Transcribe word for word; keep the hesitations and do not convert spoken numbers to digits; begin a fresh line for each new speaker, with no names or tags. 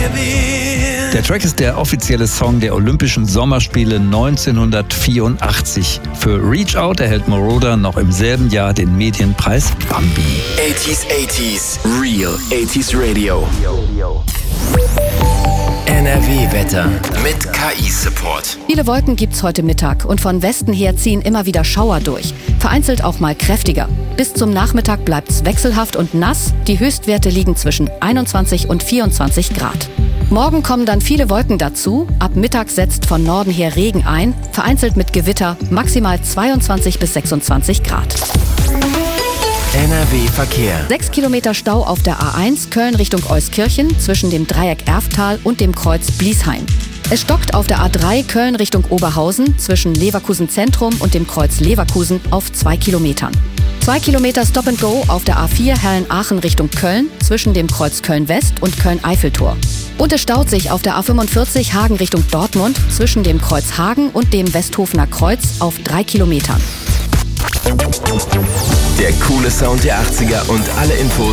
Der Track ist der offizielle Song der Olympischen Sommerspiele neunzehnhundertvierundachtzig. Für Reach Out erhält Moroder noch im selben Jahr den Medienpreis Bambi.
achtziger achtziger Real achtziger Radio. N R W-Wetter mit K I-Support.
Viele Wolken gibt's heute Mittag und von Westen her ziehen immer wieder Schauer durch. Vereinzelt auch mal kräftiger. Bis zum Nachmittag bleibt's wechselhaft und nass. Die Höchstwerte liegen zwischen einundzwanzig und vierundzwanzig Grad. Morgen kommen dann viele Wolken dazu. Ab Mittag setzt von Norden her Regen ein, vereinzelt mit Gewitter, maximal zweiundzwanzig bis sechsundzwanzig Grad.
N R W-Verkehr.
Sechs Kilometer Stau auf der A eins Köln Richtung Euskirchen zwischen dem Dreieck Erftal und dem Kreuz Bliesheim. Es stockt auf der A drei Köln Richtung Oberhausen zwischen Leverkusen Zentrum und dem Kreuz Leverkusen auf zwei Kilometern. Zwei Kilometer Stop and Go auf der A vier Herrn-Aachen Richtung Köln zwischen dem Kreuz Köln-West und Köln-Eiffeltor. Und es staut sich auf der A fünfundvierzig Hagen Richtung Dortmund zwischen dem Kreuz Hagen und dem Westhofener Kreuz auf drei Kilometern.
Der coole Sound der achtziger und alle Infos